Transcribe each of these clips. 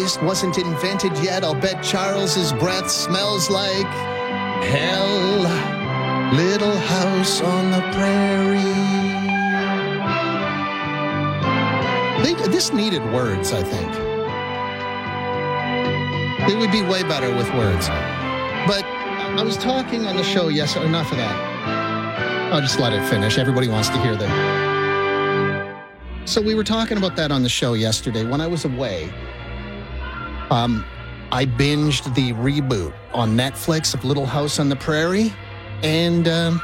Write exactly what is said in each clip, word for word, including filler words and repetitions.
toothpaste wasn't invented yet, I'll bet Charles's breath smells like hell. Little House on the Prairie. They, this needed words, I think. It would be way better with words. But I was talking on the show yesterday. Enough of that. I'll just let it finish. Everybody wants to hear that. So we were talking about that on the show yesterday. When I was away, um, I binged the reboot on Netflix of Little House on the Prairie, and um,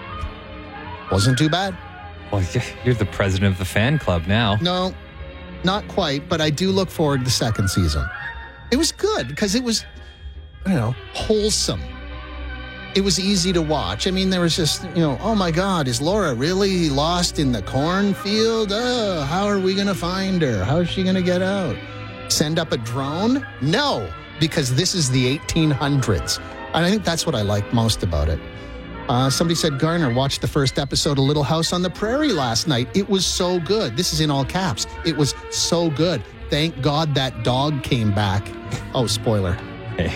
wasn't too bad. Well, you're the president of the fan club now. No, not quite, but I do look forward to the second season. It was good because it was, I don't know, wholesome. It was easy to watch. I mean, there was just, you know, oh my God, is Laura really lost in the cornfield? Oh, how are we going to find her? How is she going to get out? Send up a drone? No, because this is the eighteen hundreds. And I think that's what I like most about it. Uh, somebody said, Garner watched the first episode of Little House on the Prairie last night. It was so good. This is in all caps. It was so good. Thank God that dog came back. Oh, spoiler. Hey.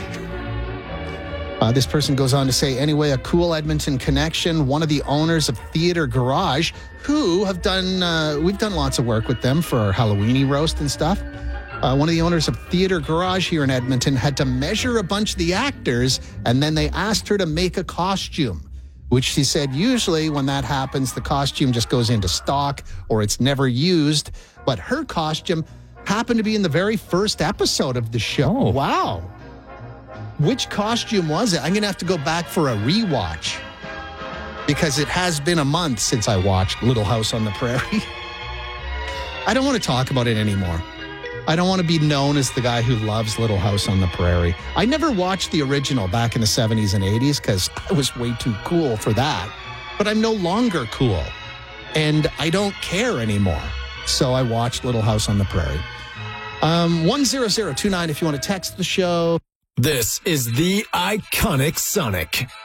Uh, this person goes on to say, anyway, a cool Edmonton connection, one of the owners of Theatre Garage, who have done, uh, we've done lots of work with them for our Halloweeny roast and stuff. Uh, one of the owners of Theatre Garage here in Edmonton had to measure a bunch of the actors, and then they asked her to make a costume, which she said usually when that happens, the costume just goes into stock or it's never used. But her costume happened to be in the very first episode of the show. Oh. Wow. Which costume was it? I'm going to have to go back for a rewatch because it has been a month since I watched Little House on the Prairie. I don't want to talk about it anymore. I don't want to be known as the guy who loves Little House on the Prairie. I never watched the original back in the seventies and eighties because I was way too cool for that. But I'm no longer cool. And I don't care anymore. So I watched Little House on the Prairie. Um, one zero zero two nine if you want to text the show. This is the Iconic Sonic.